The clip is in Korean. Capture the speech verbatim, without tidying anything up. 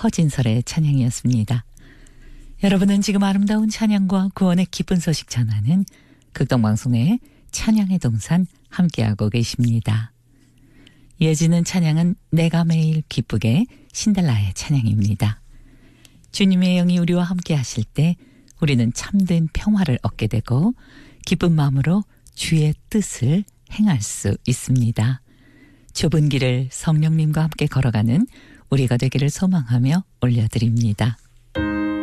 허진설의 찬양이었습니다. 여러분은 지금 아름다운 찬양과 구원의 기쁜 소식 전하는 극동방송의 찬양의 동산 함께하고 계십니다. 이어지는 찬양은 내가 매일 기쁘게 신달라의 찬양입니다. 주님의 영이 우리와 함께 하실 때 우리는 참된 평화를 얻게 되고 기쁜 마음으로 주의 뜻을 행할 수 있습니다. 좁은 길을 성령님과 함께 걸어가는 우리가 되기를 소망하며 올려드립니다.